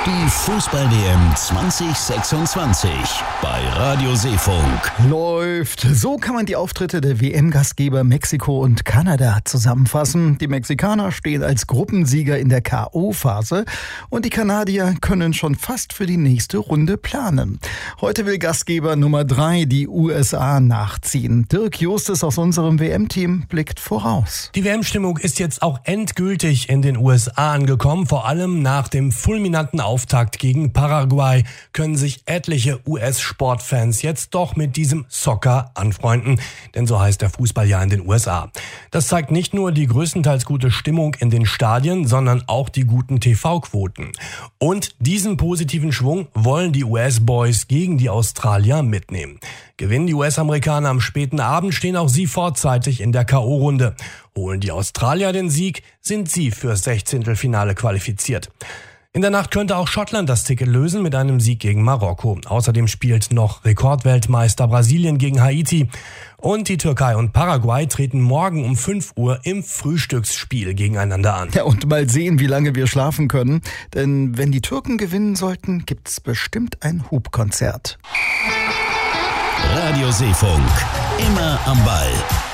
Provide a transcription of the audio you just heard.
Die Fußball-WM 2026 bei Radio Seefunk. Läuft. So kann man die Auftritte der WM-Gastgeber Mexiko und Kanada zusammenfassen. Die Mexikaner stehen als Gruppensieger in der K.O.-Phase und die Kanadier können schon fast für die nächste Runde planen. Heute will Gastgeber Nummer 3 die USA nachziehen. Dirk Justus aus unserem WM-Team blickt voraus. Die WM-Stimmung ist jetzt auch endgültig in den USA angekommen. Vor allem nach dem fulminanten Auftakt gegen Paraguay können sich etliche US-Sportfans jetzt doch mit diesem Soccer anfreunden, denn so heißt der Fußball ja in den USA. Das zeigt nicht nur die größtenteils gute Stimmung in den Stadien, sondern auch die guten TV-Quoten. Und diesen positiven Schwung wollen die US-Boys gegen die Australier mitnehmen. Gewinnen die US-Amerikaner am späten Abend, stehen auch sie vorzeitig in der K.O.-Runde. Holen die Australier den Sieg, sind sie fürs Sechzehntelfinale qualifiziert. In der Nacht könnte auch Schottland das Ticket lösen mit einem Sieg gegen Marokko. Außerdem spielt noch Rekordweltmeister Brasilien gegen Haiti. Und die Türkei und Paraguay treten morgen um 5 Uhr im Frühstücksspiel gegeneinander an. Ja, und mal sehen, wie lange wir schlafen können. Denn wenn die Türken gewinnen sollten, gibt's bestimmt ein Hupkonzert. Radio Seefunk. Immer am Ball.